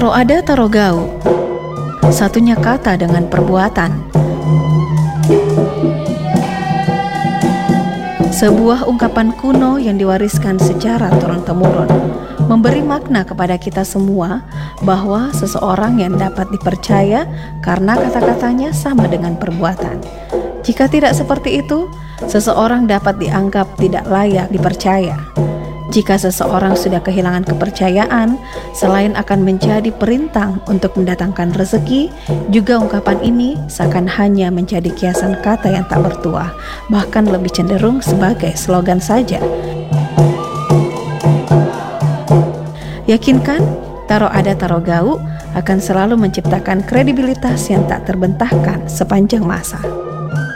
Taro ada taro gau, satunya kata dengan perbuatan. Sebuah ungkapan kuno yang diwariskan secara turun-temurun, memberi makna kepada kita semua bahwa seseorang yang dapat dipercaya karena kata-katanya sama dengan perbuatan. Jika tidak seperti itu, seseorang dapat dianggap tidak layak dipercaya. Jika seseorang sudah kehilangan kepercayaan, selain akan menjadi perintang untuk mendatangkan rezeki, juga ungkapan ini seakan hanya menjadi kiasan kata yang tak bertuah, bahkan lebih cenderung sebagai slogan saja. Yakinkan, taro ada taro gau akan selalu menciptakan kredibilitas yang tak terbantahkan sepanjang masa.